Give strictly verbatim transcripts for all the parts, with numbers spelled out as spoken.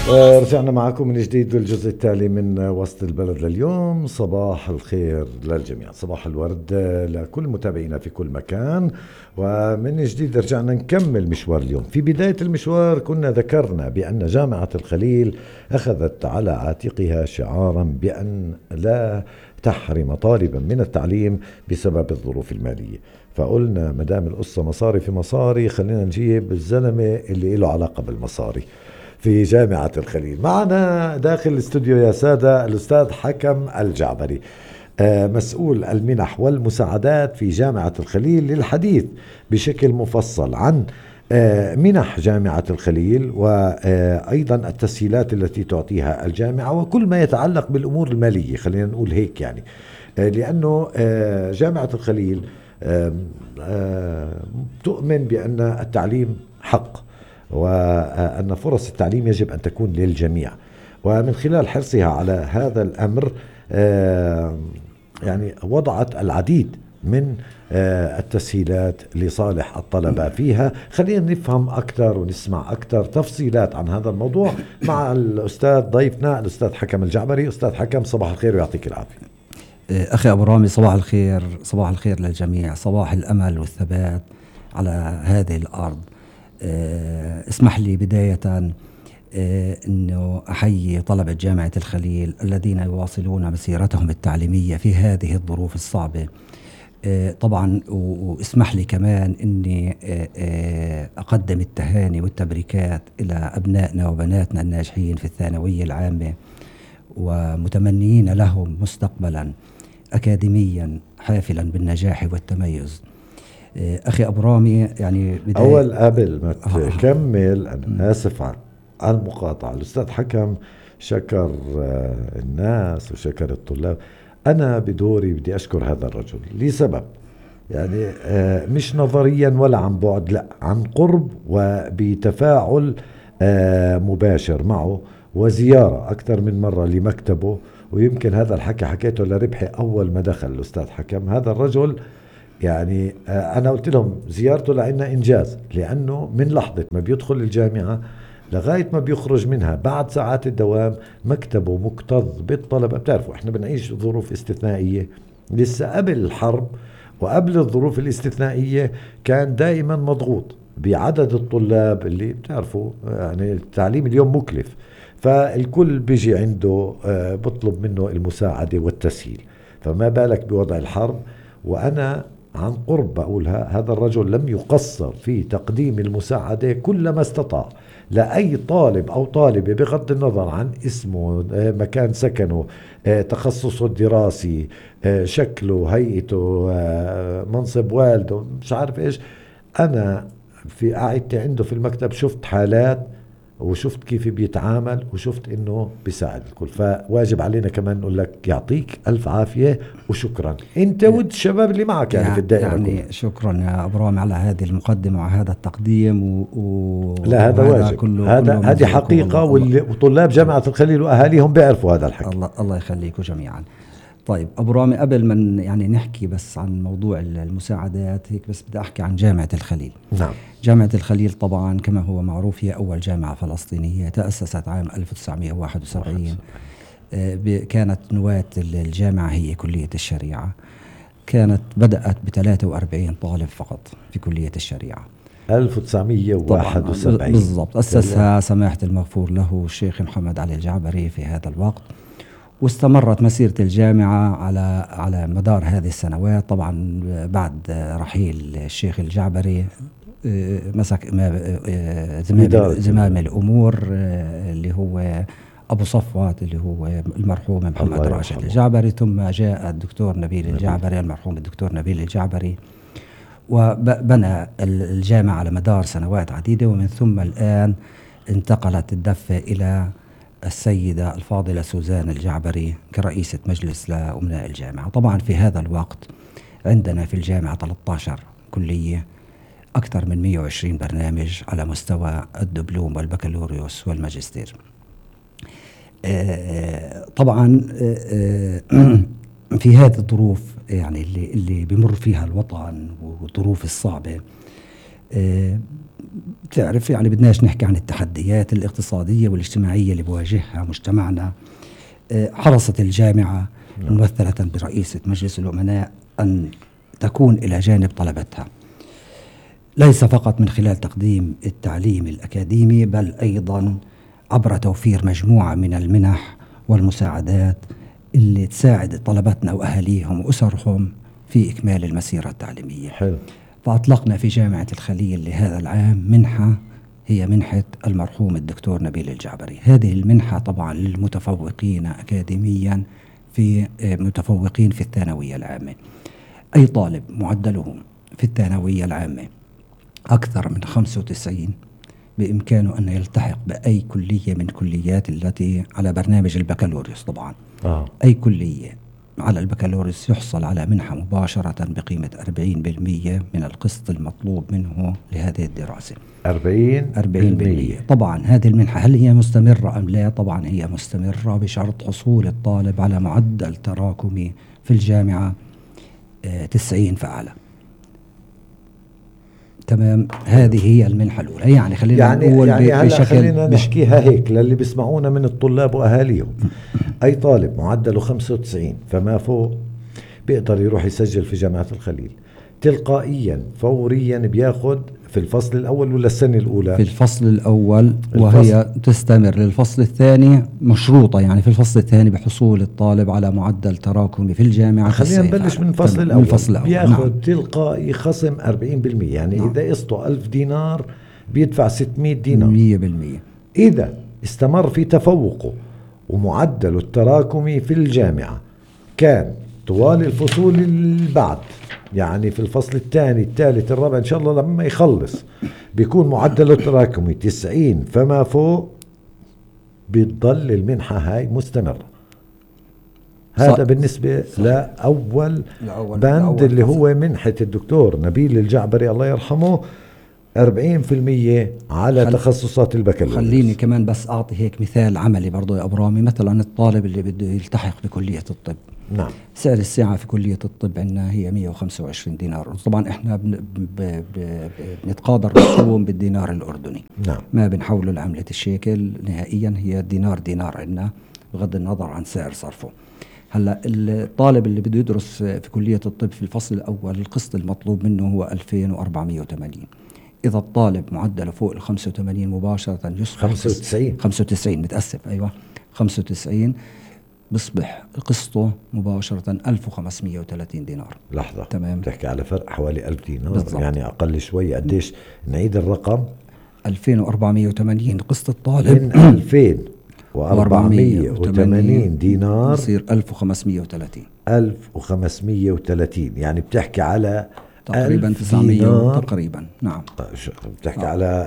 رجعنا معكم من جديد الجزء التالي من وسط البلد لليوم. صباح الخير للجميع، صباح الورد لكل متابعينا في كل مكان. ومن جديد رجعنا نكمل مشوار اليوم. في بداية المشوار كنا ذكرنا بأن جامعة الخليل أخذت على عاتقها شعارا بأن لا تحرم طالبا من التعليم بسبب الظروف المالية. فقلنا مدام القصة مصاري في مصاري، خلينا نجيب الزلمة اللي له علاقة بالمصاري في جامعة الخليل. معنا داخل الاستوديو يا سادة الأستاذ حكم الجعبري، مسؤول المنح والمساعدات في جامعة الخليل، للحديث بشكل مفصل عن منح جامعة الخليل وأيضا التسهيلات التي تعطيها الجامعة وكل ما يتعلق بالأمور المالية، خلينا نقول هيك يعني. لأنه جامعة الخليل تؤمن بأن التعليم حق، وأن فرص التعليم يجب أن تكون للجميع. ومن خلال حرصها على هذا الأمر يعني وضعت العديد من التسهيلات لصالح الطلبة فيها. خلينا نفهم أكثر ونسمع أكثر تفصيلات عن هذا الموضوع مع الأستاذ ضيفنا الأستاذ حكم الجعبري. أستاذ حكم، صباح الخير ويعطيك العافية. أخي أبو رامي، صباح الخير، صباح الخير للجميع، صباح الأمل والثبات على هذه الأرض. أه اسمح لي بداية أه أنه أحيي طلبة جامعة الخليل الذين يواصلون مسيرتهم التعليمية في هذه الظروف الصعبة. أه طبعا واسمح لي كمان أني أه أقدم التهاني والتبريكات إلى أبنائنا وبناتنا الناجحين في الثانوية العامة، ومتمنيين لهم مستقبلا أكاديميا حافلا بالنجاح والتميز. أخي أبو رامي، يعني أول قبل ما تكمل أنا آسف على المقاطعة، الأستاذ حكم شكر الناس وشكر الطلاب. أنا بدوري بدي أشكر هذا الرجل لسبب، يعني مش نظريا ولا عن بعد، لا عن قرب وبتفاعل مباشر معه، وزيارة أكثر من مرة لمكتبه. ويمكن هذا الحكي حكيته لربحي أول ما دخل الأستاذ حكم. هذا الرجل يعني أنا قلت لهم زيارته لعنا إنجاز، لأنه من لحظة ما بيدخل الجامعة لغاية ما بيخرج منها بعد ساعات الدوام مكتبه مكتظ بالطلبة. بتعرفوا إحنا بنعيش ظروف استثنائية، لسه قبل الحرب وقبل الظروف الاستثنائية كان دائما مضغوط بعدد الطلاب اللي بتعرفوا، يعني التعليم اليوم مكلف، فالكل بيجي عنده بطلب منه المساعدة والتسهيل، فما بالك بوضع الحرب. وأنا عن قرب بقولها، هذا الرجل لم يقصر في تقديم المساعدة كلما استطاع لأي طالب أو طالبة، بغض النظر عن اسمه، مكان سكنه، تخصصه الدراسي، شكله، هيئته، منصب والده، مش عارف إيش. أنا في قاعدتي عنده في المكتب شفت حالات وشفت كيف بيتعامل وشفت انه بيساعد الكل. فواجب علينا كمان نقول لك يعطيك الف عافية وشكرا انت والشباب اللي معك يعني, يعني في الدائرة يعني كلها. شكرا يا ابو رامي على هذه المقدمة وهذا التقديم و... و... لا هذا واجب، كله هذا كله هذه حقيقة، وطلاب جامعة الخليل واهاليهم بيعرفوا هذا الحكي. الله الله يخليكم جميعا. طيب أبو رامي، قبل ما يعني نحكي بس عن موضوع المساعدات هيك، بس بدي أحكي عن جامعة الخليل. نعم. جامعة الخليل طبعا كما هو معروف هي أول جامعة فلسطينية، تأسست عام ألف وتسعمائة وواحد وسبعين. كانت نواة الجامعة هي كلية الشريعة. كانت بدأت ب ثلاثة وأربعين طالب فقط في كلية الشريعة. ألف وتسعمائة وواحد وسبعين بالضبط. أسسها سماحة المغفور له الشيخ محمد علي الجعبري في هذا الوقت، واستمرت مسيرة الجامعة على على مدار هذه السنوات. طبعا بعد رحيل الشيخ الجعبري مسك زمام, زمام الأمور اللي هو أبو صفوات اللي هو المرحوم محمد راشد الجعبري، ثم جاء الدكتور نبيل الجعبري المرحوم الدكتور نبيل الجعبري، وبنى الجامعة على مدار سنوات عديدة. ومن ثم الآن انتقلت الدفة إلى السيدة الفاضلة سوزان الجعبري كرئيسة مجلس لأمناء الجامعة. طبعا في هذا الوقت عندنا في الجامعة ثلاثة عشر كلية، أكثر من مئة وعشرين برنامج على مستوى الدبلوم والبكالوريوس والماجستير. طبعا في هذه الظروف يعني اللي, اللي بمر فيها الوطن والظروف الصعبة، آه تعرف يعني بدناش نحكي عن التحديات الاقتصادية والاجتماعية اللي بواجهها مجتمعنا. آه حرصت الجامعة ممثلة برئيسة مجلس الأمناء أن تكون إلى جانب طلبتها، ليس فقط من خلال تقديم التعليم الأكاديمي، بل أيضا عبر توفير مجموعة من المنح والمساعدات اللي تساعد طلبتنا وأهاليهم وأسرهم في إكمال المسيرة التعليمية. حلو. فأطلقنا في جامعة الخليل لهذا العام منحة، هي منحة المرحوم الدكتور نبيل الجعبري. هذه المنحة طبعا للمتفوقين أكاديميا، في متفوقين في الثانوية العامة. أي طالب معدله في الثانوية العامة أكثر من خمسة وتسعين بإمكانه أن يلتحق بأي كلية من كليات التي على برنامج البكالوريوس. طبعا آه. أي كلية على البكالوريوس يحصل على منحة مباشرة بقيمة أربعين بالمئة من القسط المطلوب منه لهذه الدراسة. أربعين بالمئة. طبعا هذه المنحة هل هي مستمرة أم لا؟ طبعا هي مستمرة بشرط حصول الطالب على معدل تراكمي في الجامعة آه تسعين فأعلى. تمام. هذه هي المنحة الأولى. يعني خلينا يعني نقول يعني هلا بشكل خلينا نحكيها هيك للي بيسمعونا من الطلاب وأهاليهم. أي طالب معدله خمسة وتسعين فما فوق بيقدر يروح يسجل في جامعة الخليل تلقائيا فوريا، بياخد في الفصل الأول ولا السنة الأولى؟ في الفصل الأول، وهي الفصل. تستمر للفصل الثاني مشروطة. يعني في الفصل الثاني بحصول الطالب على معدل تراكمي في الجامعة. خلينا نبلش من الفصل الأول. من الفصل الأول بياخد نعم. تلقائي خصم أربعين بالمئة. يعني نعم. إذا قسطه ألف دينار بيدفع ستمئة دينار. مية بالمية. إذا استمر في تفوقه ومعدله التراكمي في الجامعة كان طوال الفصول البعد، يعني في الفصل الثاني الثالث الرابع إن شاء الله لما يخلص بيكون معدله التراكمي تسعين فما فوق، بتضل المنحة هاي مستمرة. هذا بالنسبة لأول بند اللي هو منحة الدكتور نبيل الجعبري الله يرحمه، أربعين بالمئة على خل... تخصصات البكالوريوس. خليني كمان بس أعطي هيك مثال عملي برضو يا أبو رامي. مثلا الطالب اللي بده يلتحق بكلية الطب، نعم، سعر الساعة في كلية الطب عندنا هي مئة وخمسة وعشرين دينار. طبعا احنا بن... ب... ب... بنتقاضى الرسوم بالدينار الأردني. نعم. ما بنحوله لعملة الشيكل نهائيا، هي دينار دينار عندنا بغض النظر عن سعر صرفه. هلا الطالب اللي بده يدرس في كلية الطب في الفصل الأول القسط المطلوب منه هو ألفين وأربعمائة وثمانين. إذا الطالب معدله فوق ال خمسة وثمانين مباشرة يصبح خمسة وتسعين خمسة وتسعين متأسف أيوة خمسة وتسعين بيصبح قسطه مباشرة ألف وخمسمائة وثلاثين دينار. لحظة، تمام، تحكي على فرق حوالي ألف دينار بالضبط. يعني أقل شوي. قديش نعيد الرقم؟ ألفين وأربعمائة وثمانين قسط الطالب من ألفين وأربعمائة وثمانين دينار يصير ألف وخمسمائة وثلاثين. ألف وخمسمائة وثلاثين يعني بتحكي على تقريبا تسعمائة تقريبا. نعم، بتحكي آه. على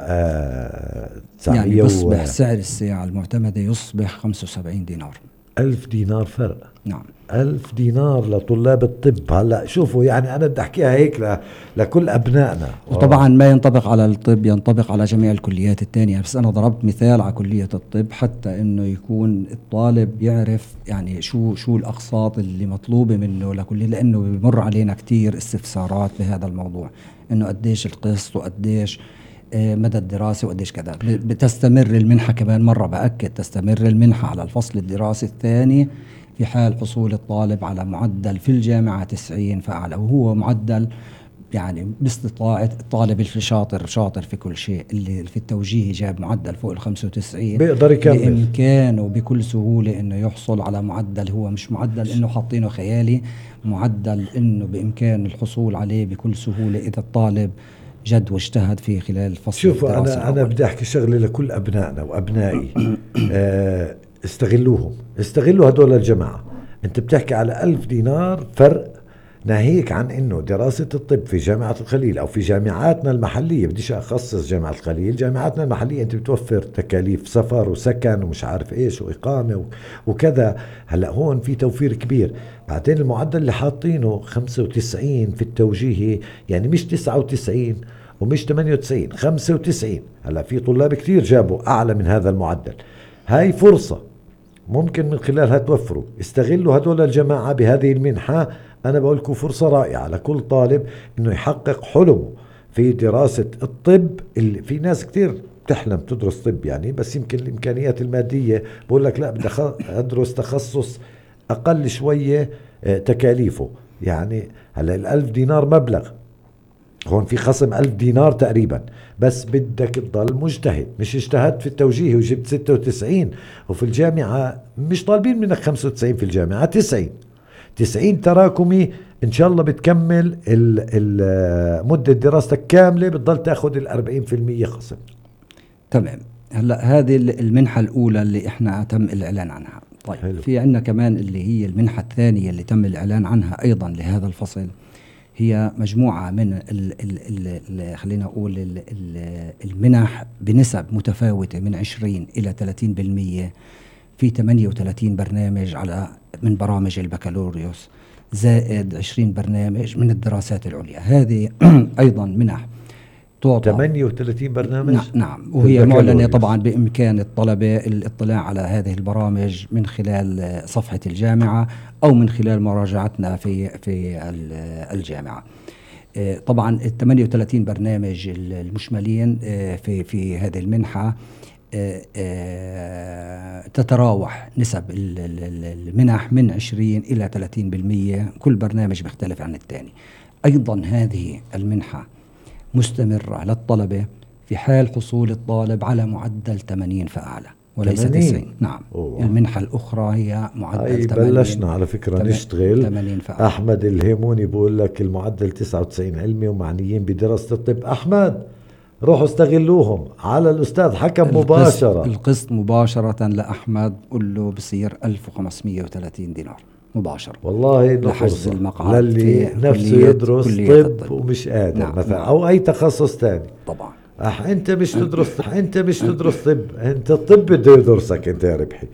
آه تسعمائة يعني بيصبح و... سعر الساعة المعتمدة يصبح خمسة وسبعين دينار. ألف دينار فرق. نعم، ألف دينار لطلاب الطب. هلا شوفوا، يعني أنا بدي أحكيها هيك ل... لكل أبنائنا. وطبعا ما ينطبق على الطب، ينطبق على جميع الكليات الثانية، بس أنا ضربت مثال على كلية الطب حتى إنه يكون الطالب يعرف يعني شو شو الأقساط اللي مطلوبة منه لكل، لأنه بمر علينا كتير استفسارات بهذا الموضوع، إنه قديش القسط وقديش مدى الدراسة وقديش كذا. بتستمر المنحة كمان مرة بأكد، تستمر المنحة على الفصل الدراسي الثاني في حال حصول الطالب على معدل في الجامعة تسعين فأعلى، وهو معدل يعني باستطاعة الطالب الشاطر شاطر في كل شيء، اللي في التوجيه جاب معدل فوق ال خمسة وتسعين بيقدر يكمل، بإمكانه بكل سهولة إنه يحصل على معدل، هو مش معدل إنه حاطينه خيالي، معدل إنه بإمكان الحصول عليه بكل سهولة إذا الطالب جد واجتهد في خلال الفصل. شوفوا، أنا أنا بدي أحكي شغلة لكل أبنائنا وأبنائي. آه استغلوهم، استغلوا هدول الجماعة. أنت بتحكي على ألف دينار فرق، ناهيك عن إنه دراسة الطب في جامعة الخليل أو في جامعاتنا المحلية، بديش أخصص جامعة الخليل، جامعاتنا المحلية أنت بتوفر تكاليف سفر وسكن ومش عارف إيش وإقامة وكذا. هلأ هون في توفير كبير. بعدين المعدل اللي حاطينه خمسة وتسعين في التوجيهي، يعني مش تسعة وتسعين ومش ثمانية وتسعين، خمسة وتسعين. هلأ في طلاب كتير جابوا أعلى من هذا المعدل. هاي فرصة ممكن من خلالها توفروا. استغلوا هدول الجماعة بهذه المنحة. أنا بقول لكم فرصة رائعة لكل طالب إنه يحقق حلمه في دراسة الطب. اللي في ناس كتير بتحلم تدرس طب يعني، بس يمكن الإمكانيات المادية بقول لك لا بدي أدرس تخصص أقل شوية تكاليفه. يعني هلا الألف دينار مبلغ، هون في خصم ألف دينار تقريبا، بس بدك تضل مجتهد. مش اجتهدت في التوجيه وجبت ستة وتسعين وفي الجامعة مش طالبين منك خمسة وتسعين، في الجامعة تسعين تسعين تراكمي إن شاء الله بتكمل مدة دراستك كاملة، بتضل تأخذ الأربعين في المية خصم. تمام. هلا هذه المنحة الأولى اللي إحنا تم الإعلان عنها. طيب حلو. في عندنا كمان اللي هي المنحة الثانية اللي تم الإعلان عنها أيضا لهذا الفصل، هي مجموعة من ال ال ال ال خلينا نقول ال ال المنح بنسب متفاوتة من عشرين إلى ثلاثين بالمية في ثمانية وثلاثين برنامج على من برامج البكالوريوس، زائد عشرين برنامج من الدراسات العليا. هذه أيضا منح تعطى ثمانية وثلاثين برنامج. نعم، وهي معلنة طبعا. بإمكان الطلبة الاطلاع على هذه البرامج من خلال صفحة الجامعة أو من خلال مراجعتنا في في الجامعة. طبعا ال ثمانية وثلاثين برنامج المشملين في في هذه المنحة تتراوح نسب المنح من عشرين إلى ثلاثين بالمية، كل برنامج بيختلف عن الثاني. أيضا هذه المنحة مستمرة للطلبة في حال حصول الطالب على معدل ثمانين فأعلى وليس تسعين. نعم. أوه. المنحة الأخرى هي معدل ثمانين. بلشنا على فكرة نشتغل. أحمد الهيموني بقول لك المعدل تسعة وتسعين علمي ومعنيين بدراسة الطب. أحمد روحوا استغلوهم على الأستاذ حكم مباشرة. القسط مباشرة لأحمد قل له بصير ألف وخمسمية وثلاثين دينار مباشرة. والله لحجز المقعد للي نفسه يدرس طب, طب ومش قادر. نعم. مثلا نعم. أو أي تخصص تاني. طبعا أح أنت مش تدرس أنت مش تدرس طب، أنت الطب بده يدرسك أنت يا ربحي.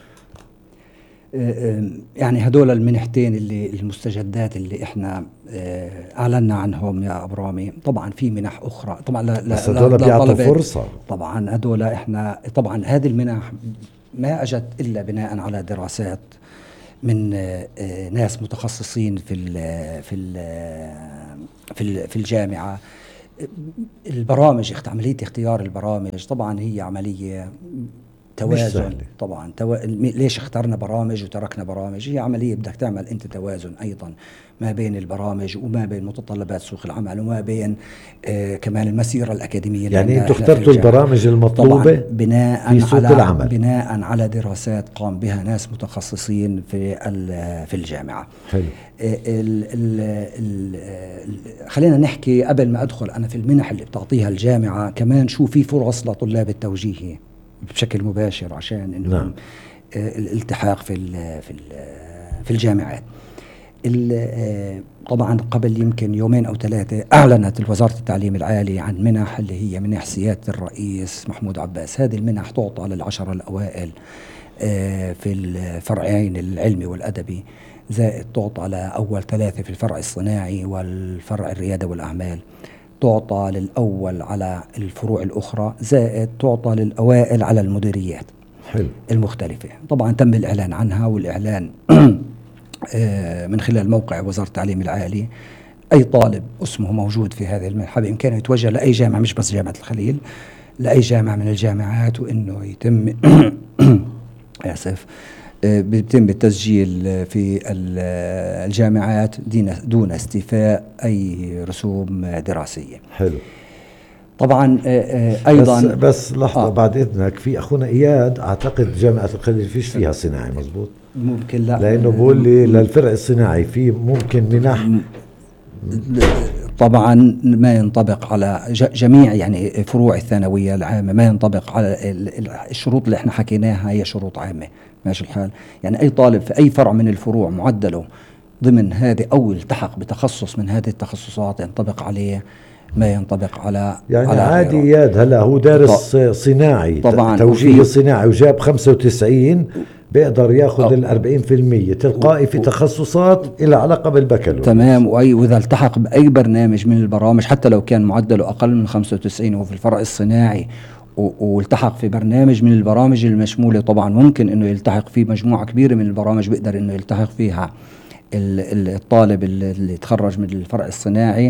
يعني هدول المنحتين اللي المستجدات اللي احنا اعلنا عنهم يا ابو رامي. طبعا في منح اخرى طبعا لا لا بس هدول بيعطوا فرصه. طبعا هدول احنا طبعا هذه المنح ما اجت الا بناء على دراسات من ناس متخصصين في ال في ال في ال في الجامعه. البرامج عمليه اختيار البرامج طبعا هي عمليه توازن. طبعا تو... ليش اخترنا برامج وتركنا برامج؟ هي عملية بدك تعمل انت توازن ايضا ما بين البرامج وما بين متطلبات سوق العمل وما بين آه كمان المسيرة الأكاديمية. يعني انتم اخترتوا البرامج المطلوبة بناء في سوق على العمل، بناء على دراسات قام بها ناس متخصصين في في الجامعة. حلو. آه ال ال ال خلينا نحكي قبل ما ادخل انا في المنح اللي بتعطيها الجامعة كمان شو في فرص لطلاب التوجيهي بشكل مباشر عشان انهم نعم. الالتحاق في ال في ال في الجامعات. طبعا قبل يمكن يومين او ثلاثه اعلنت وزاره التعليم العالي عن منح اللي هي منح سياده الرئيس محمود عباس. هذه المنح تعطى للعشره الاوائل في الفرعين العلمي والادبي، زائد تعطى لاول ثلاثه في الفرع الصناعي والفرع الرياده والاعمال، تعطى للأول على الفروع الأخرى، زائد تعطى للأوائل على المديريات. حلو. المختلفة. طبعا تم الإعلان عنها، والإعلان من خلال موقع وزارة التعليم العالي. أي طالب اسمه موجود في هذه المنحة بإمكانه يتوجه لأي جامعة، مش بس جامعة الخليل، لأي جامعة من الجامعات، وإنه يتم آسف بيتم التسجيل في الجامعات دون استيفاء أي رسوم دراسية. حلو. طبعا أيضا بس, بس لحظة آه. بعد إذنك، في أخونا إياد أعتقد جامعة الخليل فيش فيها صناعي مزبوط؟ ممكن لا، لأنه بقول لي للفرع الصناعي في ممكن منح. طبعا ما ينطبق على جميع يعني فروع الثانوية العامة، ما ينطبق على الشروط اللي احنا حكيناها، هي شروط عامة ماشي الحال. يعني أي طالب في أي فرع من الفروع معدله ضمن هذه أو التحق بتخصص من هذه التخصصات ينطبق عليه ما ينطبق على يعني على عادي. اياد هلا هو دارس طب صناعي طبعا توجيه صناعي وجاب خمسة وتسعين بيقدر ياخذ ال أربعين بالمية تلقائي في تخصصات إلى علاقة بالبكالوريوس. تمام. وأي وإذا التحق بأي برنامج من البرامج حتى لو كان معدله أقل من خمسة وتسعين وفي الفرع الصناعي والتحق في برنامج من البرامج المشمولة، طبعا ممكن إنه يلتحق في مجموعة كبيرة من البرامج بيقدر إنه يلتحق فيها الطالب اللي تخرج من الفرع الصناعي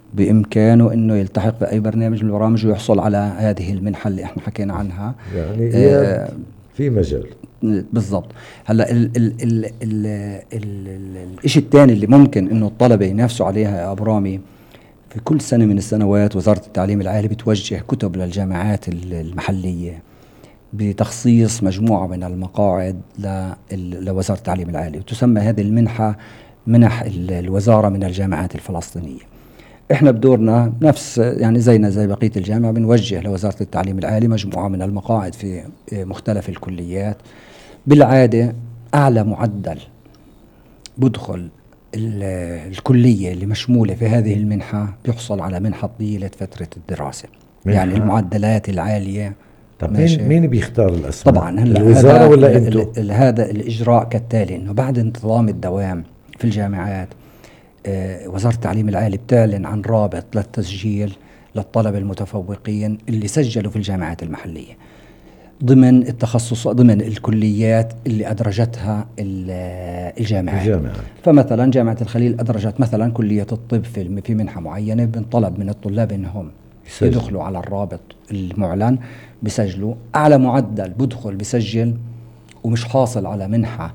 بإمكانه أنه يلتحق بأي برنامج من البرامج ويحصل على هذه المنحة اللي احنا حكينا عنها. يعني آه في مجال بالضبط. هلا ال ال ال ال ال الشيء الثاني اللي ممكن انه الطلبه ينافسوا عليها يا ابرامي، في كل سنه من السنوات وزاره التعليم العالي بتوجه كتب للجامعات المحليه بتخصيص مجموعه من المقاعد لوزاره التعليم العالي، وتسمى هذه المنحه منح الوزاره من الجامعات الفلسطينيه. احنا بدورنا نفس يعني زينا زي بقيه الجامعه بنوجه لوزاره التعليم العالي مجموعه من المقاعد في مختلف الكليات. بالعاده اعلى معدل بدخل الكليه اللي مشموله في هذه المنحه بيحصل على منحه طيله فتره الدراسه، منحة. يعني المعدلات العاليه. طب مين مين بيختار الاسماء؟ طبعا هلا الوزاره ولا انتم؟ هذا الاجراء كالتالي، انه بعد انتظام الدوام في الجامعات آه وزاره التعليم العالي بتعلن عن رابط للتسجيل للطلبه المتفوقين اللي سجلوا في الجامعات المحليه ضمن التخصص ضمن الكليات اللي أدرجتها الجامعات. الجامعة. فمثلا جامعة الخليل أدرجت مثلا كلية الطب في في منحة معينة، بنطلب من الطلاب إنهم يسجل. يدخلوا على الرابط المعلن بسجلوا. أعلى معدل بدخل بسجل ومش حاصل على منحة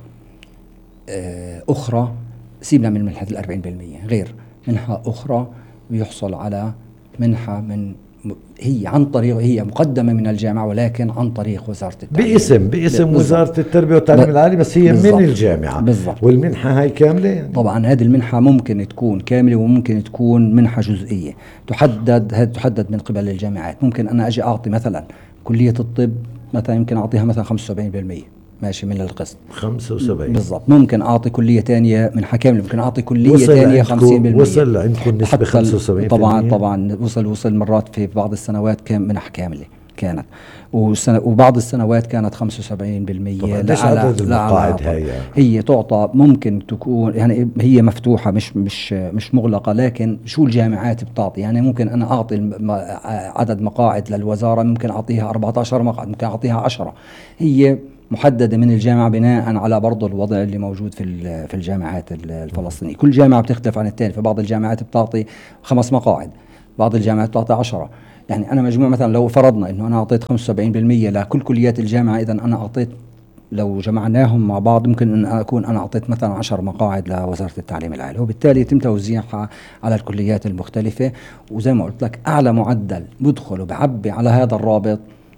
أخرى، سيبنا من منحة الأربعين بالمية، غير منحة أخرى بيحصل على منحة من هي عن طريق هي مقدمة من الجامعة ولكن عن طريق وزارة التعليم باسم باسم بالزبط. وزارة التربية والتعليم العالي، بس هي بالزبط. من الجامعة بالزبط. والمنحة هاي كاملة يعني؟ طبعا هذه المنحة ممكن تكون كاملة وممكن تكون منحة جزئية تحدد هذه تحدد من قبل الجامعات. ممكن أنا أجي أعطي مثلا كلية الطب مثلا يمكن أعطيها مثلا خمسة وسبعين بالمية ماشي من القسط خمسة وسبعين بالضبط. ممكن أعطي كلية تانية منحة كاملة، ممكن أعطي كلية تانية خمسين بالمية. وصل عندكم نسبة خمسة وسبعين بالمية؟ طبعا طبعا وصل وصل مرات في بعض السنوات كان منح كاملة كانت، وبعض السنوات كانت خمسة وسبعين بالمية. ليش عدد المقاعد هي؟ هي تعطى ممكن تكون يعني هي مفتوحة مش مش مش مغلقة، لكن شو الجامعات بتعطي يعني ممكن أنا أعطي عدد مقاعد للوزارة، ممكن أعطيها أربعة عشر مقعد، ممكن أعطيها عشرة. هي محددة من الجامعة بناء على برضو الوضع اللي موجود في في الجامعات الفلسطينية. كل جامعة بتختلف عن الثاني، فبعض الجامعات بتعطي خمس مقاعد، بعض الجامعات بتعطي عشرة. يعني أنا مجموع مثلا لو فرضنا إنه أنا أعطيت خمسة وسبعين بالمية لكل كليات الجامعة، إذا أنا أعطيت لو جمعناهم مع بعض ممكن أن أكون أنا أعطيت مثلا عشر مقاعد لوزارة التعليم العالي، وبالتالي يتم توزيعها على الكليات المختلفة. وزي ما قلت لك أعلى معدل بدخل وبعبي على هذا الرابط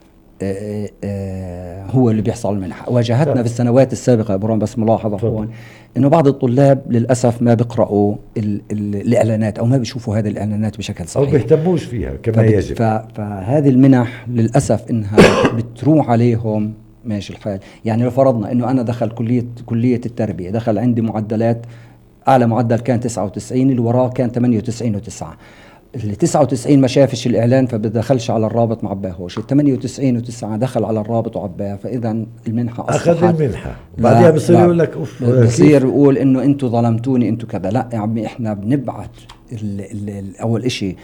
آآ آآ هو اللي بيحصل المنحة. واجهتنا في السنوات السابقة يا برام بس ملاحظة هون إنه بعض الطلاب للأسف ما بيقرأوا ال ال الإعلانات أو ما بيشوفوا هذه الإعلانات بشكل صحيح أو بيهتموش فيها كما يجب. فهذه المنح للأسف إنها بتروح عليهم ماشي الحال. يعني لو فرضنا إنه أنا دخل كلية كلية التربية، دخل عندي معدلات أعلى معدل كان تسعة وتسعين، اللي وراه كان ثمانية وتسعين وتسعة. ال تسعة وتسعين ما شافش الإعلان فبدخلش على الرابط ما عباهوش. ال ثمانية وتسعين وتسعة دخل على الرابط وعباه، فإذا المنحة أخذ المنحة. بعدها بصير يقول لك أوف، بصير يقول إنه أنتوا ظلمتوني أنتوا كذا. لا يا عمي، إحنا بنبعت ال ال ال أول إشي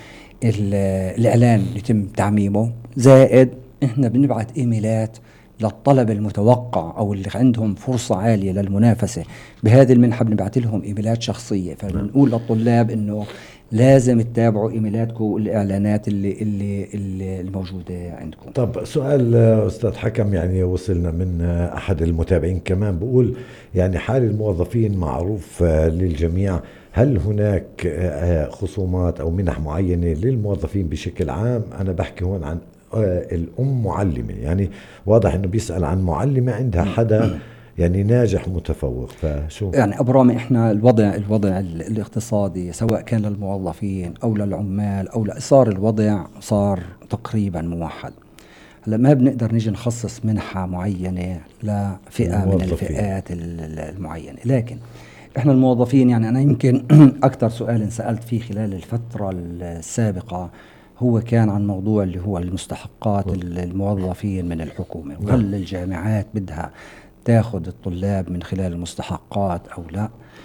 الإعلان يتم تعميمه، زائد إحنا بنبعت إيميلات للطلبة المتوقع أو اللي عندهم فرصة عالية للمنافسة بهذه المنحة، بنبعت لهم إيميلات شخصية. فبنقول للطلاب إنه لازم تتابعوا إيميلاتكم والإعلانات اللي اللي اللي الموجودة عندكم. طب سؤال أستاذ حكم، يعني وصلنا من أحد المتابعين كمان بقول يعني حال الموظفين معروف للجميع، هل هناك خصومات أو منح معينة للموظفين بشكل عام؟ أنا بحكي هون عن الأم معلمة، يعني واضح إنه بيسأل عن معلمة عندها حدا يعني ناجح متفوق، فشو يعني أبرامي إحنا الوضع الوضع الاقتصادي سواء كان للموظفين أو للعمال أو صار الوضع صار تقريبا موحد. هلا ما بنقدر نيجي نخصص منحة معينة لفئة من الفئات المعينة، لكن إحنا الموظفين يعني أنا يمكن أكثر سؤال سألت فيه خلال الفترة السابقة هو كان عن موضوع اللي هو المستحقات الموظفين من الحكومة، وهل الجامعات بدها تاخذ الطلاب من خلال المستحقات أو لا.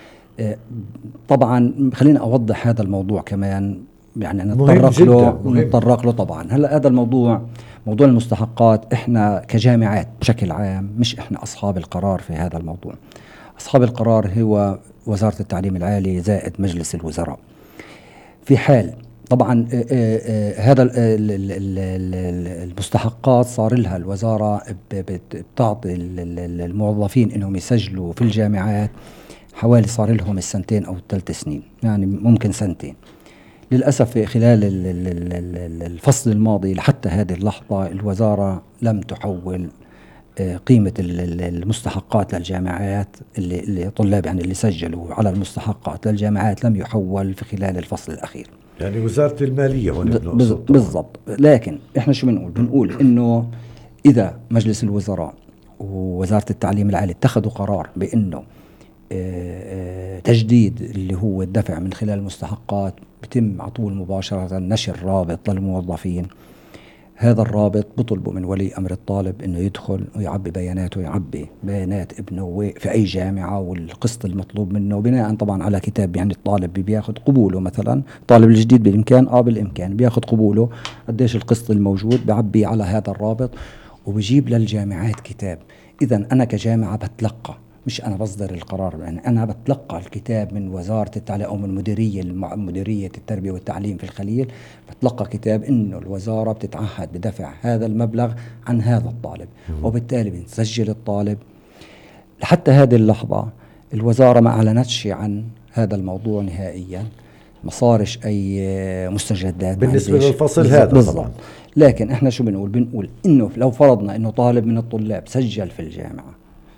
طبعا خلينا أوضح هذا الموضوع كمان، يعني نتطرق له نتطرق له طبعا. هلا هذا الموضوع موضوع المستحقات إحنا كجامعات بشكل عام مش إحنا أصحاب القرار في هذا الموضوع. أصحاب القرار هو وزارة التعليم العالي زائد مجلس الوزراء. في حال طبعا آه، آه، هذا ال- ال- ال- ال- ال- المستحقات صار لها الوزارة ب- بت- بتعطي ال- ال- الموظفين انهم يسجلوا في الجامعات حوالي صار لهم السنتين او الثلاث سنين، يعني ممكن سنتين. للأسف في خلال ال- ال- ال- ال- الفصل الماضي لحتى هذه اللحظة الوزارة لم تحول آه، قيمة ال- ال- المستحقات للجامعات، اللي اللي طلاب يعني اللي سجلوا على المستحقات للجامعات لم يحول في خلال الفصل الأخير. يعني وزارة المالية هون ب- بنقصد بز- طبعاً. بالضبط. لكن احنا شو بنقول؟ بنقول انه اذا مجلس الوزراء ووزارة التعليم العالي اتخذوا قرار بانه آه، آه، تجديد اللي هو الدفع من خلال المستحقات، بتم على طول مباشرة نشر رابط للموظفين. هذا الرابط بطلبوا من ولي أمر الطالب أنه يدخل ويعبي بياناته، يعبي بيانات ابنه وين- في أي جامعة والقسط المطلوب منه، بناء طبعا على كتاب يعني الطالب بياخذ قبوله. مثلا الطالب الجديد بالإمكان آه بالإمكان بياخذ قبوله قديش القسط الموجود، بعبي على هذا الرابط وبجيب للجامعات كتاب. إذا أنا كجامعة بتلقى، مش أنا بصدر القرار، يعني أنا بتلقى الكتاب من وزارة التعليم أو من مديرية المع- مديرية التربية والتعليم في الخليل، بتلقى كتاب إنه الوزارة بتتعهد بدفع هذا المبلغ عن هذا الطالب، وبالتالي بنسجل الطالب. لحتى هذه اللحظة الوزارة ما أعلنتش عن هذا الموضوع نهائيا، ما صارش أي مستجدات، ما بالنسبة عنديش- للفصل بالضبط- هذا بالضبط. طبعاً. لكن احنا شو بنقول؟ بنقول انه لو فرضنا انه طالب من الطلاب سجل في الجامعة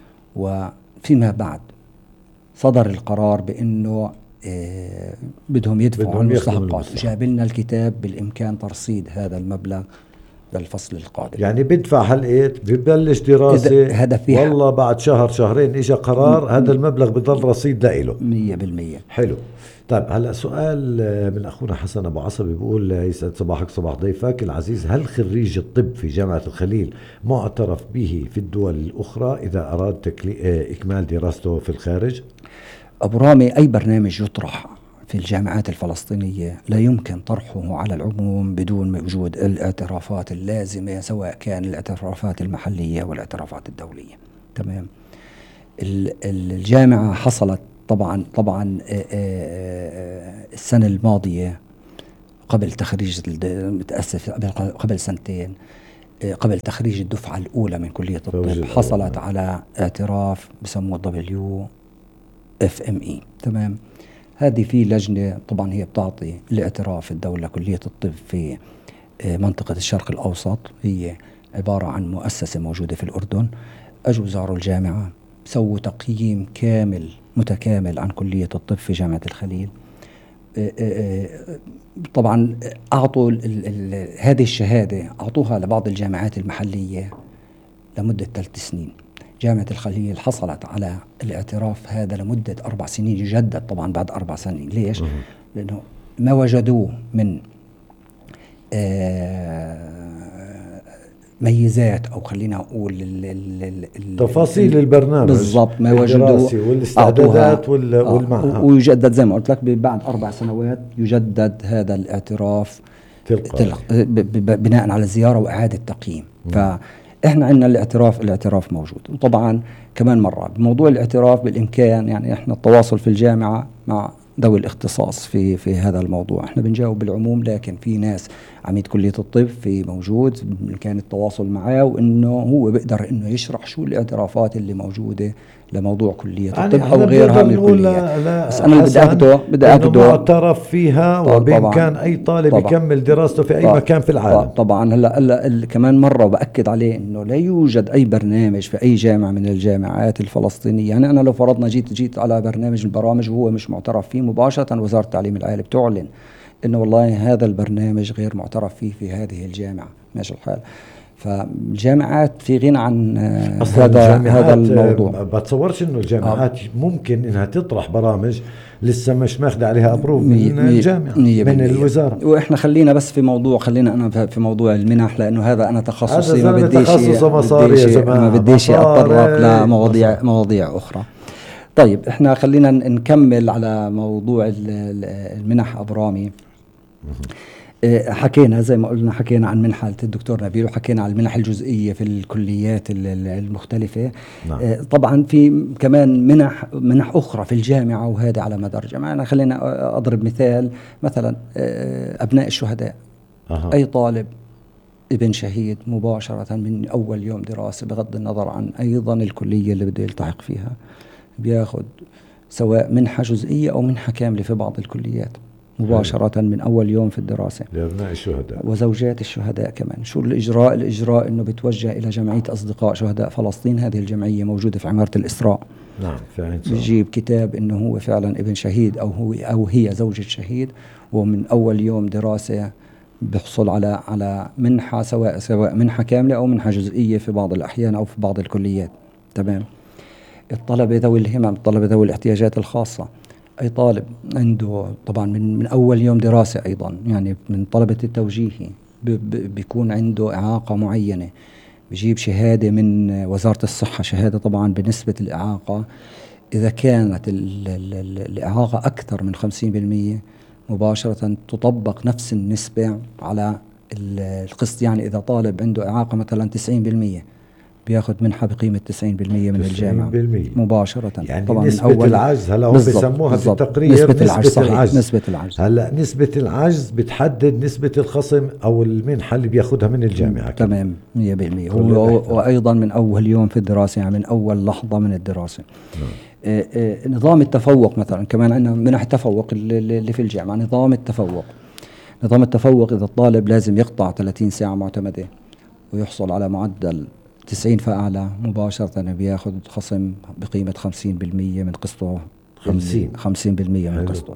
وفيما بعد صدر القرار بانه آه بدهم يدفعوا بدهم عن ياخذوا من المستحقات، المستحق. جاب لنا الكتاب، بالامكان ترصيد هذا المبلغ للفصل القادم. يعني بدفع هلقيت ببلش دراسة، إذا هذا في حق. والله بعد شهر شهرين اجى قرار هذا المبلغ بضل رصيد لإله. مية بالمية. حلو. طيب هلا سؤال آه، من اخونا حسن ابو عصبي بيقول آه، يسعد صباحك صباح ضيفك العزيز، هل خريج الطب في جامعة الخليل معترف به في الدول الاخرى اذا اراد تكلي... آه، اكمال دراسته في الخارج؟ أبو رامي، أي برنامج يطرح في الجامعات الفلسطينية لا يمكن طرحه على العموم بدون وجود الاعترافات اللازمة، سواء كان الاعترافات المحلية والاعترافات الدولية. تمام. ال- ال- الجامعة حصلت طبعا طبعا آه، آه، السنة الماضية قبل تخريج الد- متأسف قبل قبل سنتين آه، قبل تخريج الدفعة الأولى من كلية فوز الطب الأول. حصلت على اعتراف بسموه دبليو اف ام اي. تمام. هذه في لجنة طبعا هي بتعطي الاعتراف الدولة كلية الطب في آه، منطقة الشرق الأوسط، هي عبارة عن مؤسسة موجودة في الأردن. أجوا زاروا الجامعة، سووا تقييم كامل متكامل عن كلية الطب في جامعة الخليل. آه، آه، آه، طبعا أعطوا ال- ال- ال- هذه الشهادة أعطوها لبعض الجامعات المحلية لمدة ثلاث سنين. جامعة الخليل حصلت على الاعتراف هذا لمدة أربع سنين، يجدد طبعا بعد أربع سنين. ليش؟ لأنه ما وجدوه من آه، ميزات، أو خلينا أقول ال- ال- ال- ال- تفاصيل البرنامج بالضبط ما وجدوه، الدراسي والاستعدادات وال- آه، والمعهد. ويجدد زي ما قلت لك بعد أربع سنوات يجدد هذا الاعتراف تلقائي. تلق... ب... ب... بناء على زيارة وإعادة تقييم. فإحنا عندنا الاعتراف الاعتراف موجود. وطبعا كمان مرة بموضوع الاعتراف بالإمكان يعني إحنا التواصل في الجامعة مع ذوي الاختصاص في في هذا الموضوع، احنا بنجاوب بالعموم، لكن في ناس عميد كلية الطب في موجود كان التواصل معاه، وانه هو بيقدر انه يشرح شو الاعترافات اللي موجودة لموضوع كلية يعني الطب او إحنا غيرها من بنقدر نقول الكليات. لا- لا بس انا اللي بدي حسن اكده بدي إنه اكده معترف فيها، طبعاً. وبإمكان أي طالب طبعاً. يكمل دراسته في أي طبعاً. مكان في العالم. طبعا هلا هلا ال- كمان مره باكد عليه انه لا يوجد اي برنامج في اي جامعه من الجامعات الفلسطينيه. يعني انا لو فرضنا جيت جيت على برنامج من البرامج وهو مش معترف فيه، مباشره وزاره التعليم العالي بتعلن انه والله هذا البرنامج غير معترف فيه في هذه الجامعه. ماشي الحال. فالجامعات في غنى عن آه، أصلاً هذا الجامعات، هذا الموضوع. آه، بتصورش إنه الجامعات ممكن إنها تطرح برامج لسه مش ماخذة عليها أبروف مية- من مية- الجامعة مية من بالمية. الوزارة. واحنا خلينا بس في موضوع خلينا انا في في موضوع المنح، لانه هذا انا تخصصي، هذا ما زلمة بديش تخصصه مصاري يا بديش- جماعة. ما بديش مصاري، اتطرق لمواضيع مصاري. مواضيع اخرى. طيب احنا خلينا ن- نكمل على موضوع ال- ال- المنح ابرامي. حكينا زي ما قلنا، حكينا عن منحة الدكتور نبيل، وحكينا عن المنح الجزئية في الكليات المختلفة. نعم. طبعا في كمان منح منح أخرى في الجامعة، وهذا على مدار الجامعة. أنا خلينا أضرب مثال، مثلا أبناء الشهداء. أه. أي طالب ابن شهيد مباشرة من أول يوم دراسة، بغض النظر عن أيضا الكلية اللي بده يلتحق فيها، بياخد سواء منحة جزئية أو منحة كاملة في بعض الكليات مباشرة من أول يوم في الدراسة. لأبناء الشهداء وزوجات الشهداء كمان. شو الإجراء؟ الإجراء إنه بتوجه إلى جمعية أصدقاء شهداء فلسطين. هذه الجمعية موجودة في عمارة الإسراء. نعم. بيجيب كتاب إنه هو فعلا ابن شهيد أو هو أو هي زوجة شهيد، ومن أول يوم دراسة بيحصل على على منحة، سواء سواء منحة كاملة أو منحة جزئية في بعض الأحيان أو في بعض الكليات. تمام. الطلبة ذوي الهمم، الطلبة ذوي الاحتياجات الخاصة، أي طالب عنده طبعا من من أول يوم دراسة، أيضا يعني من طلبة التوجيهي بيكون عنده إعاقة معينة، بيجيب شهادة من وزارة الصحة، شهادة طبعا بنسبة الإعاقة. إذا كانت ال ال ال الإعاقة أكثر من خمسين بالمية مباشرة تطبق نفس النسبة على القسط. يعني إذا طالب عنده إعاقة مثلا تسعين بالمية بياخد منحة بقيمة تسعين بالمية من الجامعة مباشرة. يعني طبعا نسبة العجز هلا هم بيسموها في التقرير نسبة, نسبة العجز, صحيح. العجز. نسبة العجز هلا نسبة العجز بتحدد نسبة الخصم أو المنحة اللي بياخدها من الجامعة. تمام مية بالمية. وأيضا من أول يوم في الدراسة، يعني من أول لحظة من الدراسة. آه آه نظام التفوق مثلا، كمان عندنا منح التفوق اللي في الجامعة. نظام التفوق نظام التفوق إذا الطالب لازم يقطع ثلاثين ساعة معتمدة ويحصل على معدل تسعين فأعلى، مباشرة بياخد خصم بقيمة خمسين بالمية من قسطه. خمسين خمسين بالمية من قسطه.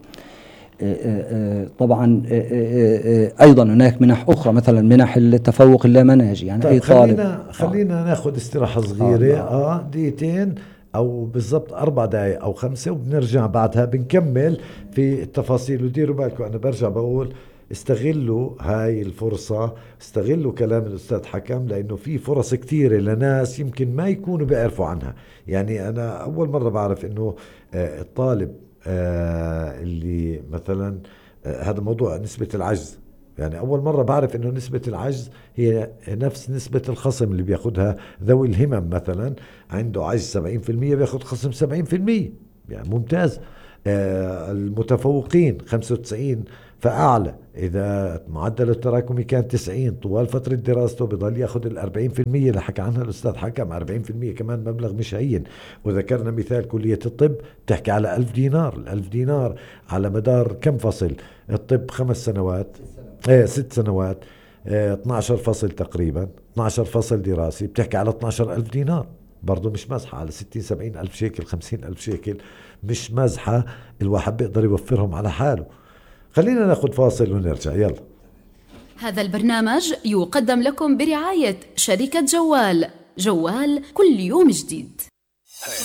طبعا أيضا هناك منح أخرى، مثلا منح التفوق اللامنهجي. يعني طيب أي طالب خلينا, خلينا آه. ناخد استراحة صغيرة آه, آه دقيقتين أو بالضبط أربع دقائق أو خمسة، وبنرجع بعدها بنكمل في التفاصيل. وديروا بالكم أنا برجع بقول استغلوا هاي الفرصة، استغلوا كلام الأستاذ حكم، لأنه في فرص كتيرة لناس يمكن ما يكونوا بيعرفوا عنها. يعني أنا أول مرة بعرف أنه آه الطالب آه اللي مثلا آه هذا موضوع نسبة العجز، يعني أول مرة بعرف أنه نسبة العجز هي نفس نسبة الخصم اللي بياخدها ذوي الهمم. مثلا عنده عجز سبعين بالمية بياخد خصم سبعين بالمية، يعني ممتاز. آه المتفوقين خمسة وتسعين فأعلى، إذا معدل التراكمي كان تسعين طوال فترة دراسته بضل ياخد الأربعين في المية اللي حكى عنها الأستاذ حكم. أربعين في المية كمان مبلغ مش هين. وذكرنا مثال كلية الطب بتحكي على ألف دينار. الألف دينار على مدار كم فصل؟ الطب خمس سنوات ايه ست سنوات ايه اثنا عشر فصل تقريبا، اثنا عشر فصل دراسي، بتحكي على اثنا عشر ألف دينار. برضو مش مزحة، على ستين سبعين ألف شيكل خمسين ألف شيكل مش مزحة، الواحد بيقدر يوفرهم على حاله. خلينا ناخد فاصل ونرجع. يلا. هذا البرنامج يقدم لكم برعاية شركة جوال. جوال كل يوم جديد.